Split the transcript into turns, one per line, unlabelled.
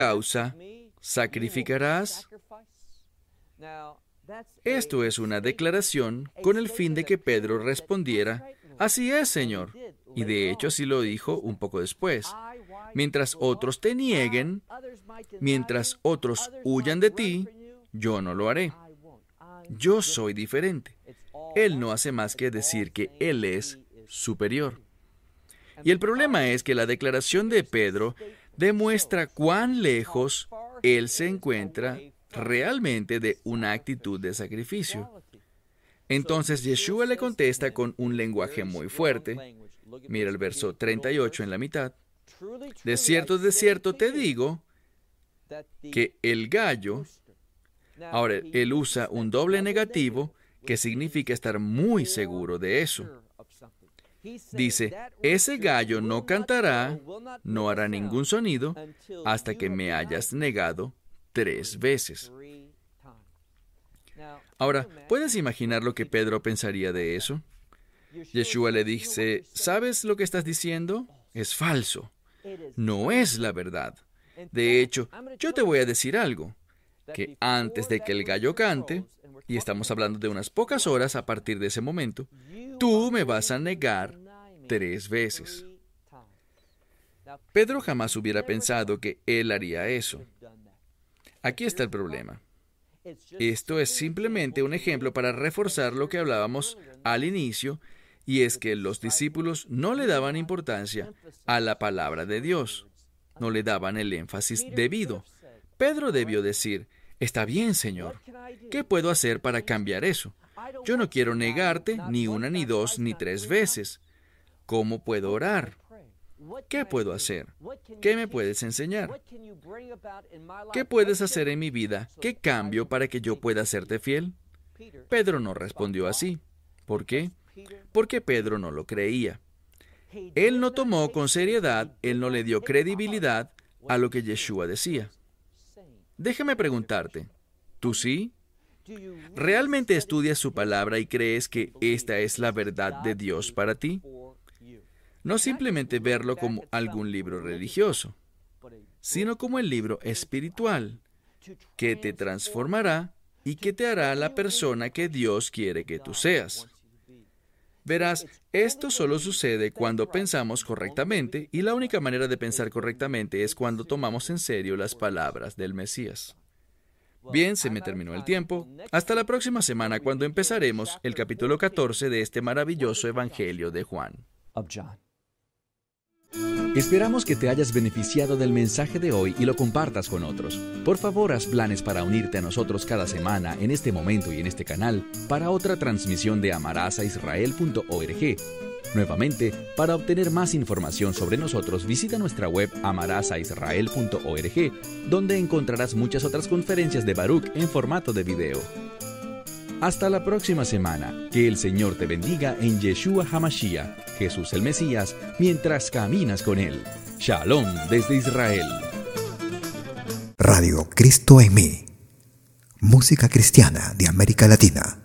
causa sacrificarás? Esto es una declaración con el fin de que Pedro respondiera, así es, Señor. Y de hecho así lo dijo un poco después. Mientras otros te nieguen, mientras otros huyan de ti, yo no lo haré. Yo soy diferente. Él no hace más que decir que Él es superior. Y el problema es que la declaración de Pedro demuestra cuán lejos Él se encuentra realmente de una actitud de sacrificio. Entonces Yeshua le contesta con un lenguaje muy fuerte. Mira el verso 38 en la mitad. De cierto te digo que el gallo... Ahora, él usa un doble negativo que significa estar muy seguro de eso. Dice, ese gallo no cantará, no hará ningún sonido, hasta que me hayas negado 3 veces. Ahora, ¿puedes imaginar lo que Pedro pensaría de eso? Yeshua le dice, ¿sabes lo que estás diciendo? Es falso. No es la verdad. De hecho, yo te voy a decir algo, que antes de que el gallo cante, y estamos hablando de unas pocas horas a partir de ese momento, tú me vas a negar 3 veces. Pedro jamás hubiera pensado que él haría eso. Aquí está el problema. Esto es simplemente un ejemplo para reforzar lo que hablábamos al inicio, y es que los discípulos no le daban importancia a la palabra de Dios. No le daban el énfasis debido. Pedro debió decir, está bien, Señor. ¿Qué puedo hacer para cambiar eso? Yo no quiero negarte ni 1, ni 2, ni 3 veces. ¿Cómo puedo orar? ¿Qué puedo hacer? ¿Qué me puedes enseñar? ¿Qué puedes hacer en mi vida? ¿Qué cambio para que yo pueda serte fiel? Pedro no respondió así. ¿Por qué? Porque Pedro no lo creía. Él no tomó con seriedad, él no le dio credibilidad a lo que Yeshua decía. Déjame preguntarte, ¿tú sí? ¿Realmente estudias su palabra y crees que esta es la verdad de Dios para ti? No simplemente verlo como algún libro religioso, sino como el libro espiritual, que te transformará y que te hará la persona que Dios quiere que tú seas. Verás, esto solo sucede cuando pensamos correctamente, y la única manera de pensar correctamente es cuando tomamos en serio las palabras del Mesías. Bien, se me terminó el tiempo. Hasta la próxima semana, cuando empezaremos el capítulo 14 de este maravilloso Evangelio de Juan.
Esperamos que te hayas beneficiado del mensaje de hoy y lo compartas con otros. Por favor, haz planes para unirte a nosotros cada semana en este momento y en este canal para otra transmisión de amarazaisrael.org. Nuevamente, para obtener más información sobre nosotros, visita nuestra web amarazaisrael.org, donde encontrarás muchas otras conferencias de Baruch en formato de video. Hasta la próxima semana. Que el Señor te bendiga en Yeshua HaMashiach, Jesús el Mesías, mientras caminas con Él. Shalom desde Israel.
Radio Cristo en mí. Música cristiana de América Latina.